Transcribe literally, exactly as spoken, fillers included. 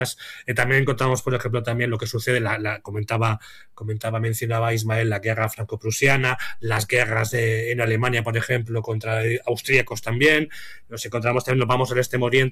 Eh, también encontramos, por ejemplo, también lo que sucede, la, la comentaba, comentaba, mencionaba Ismael, la guerra franco-prusiana, las guerras de, en Alemania, por ejemplo, contra austríacos también. Nos encontramos también, nos vamos al Extremo Oriente,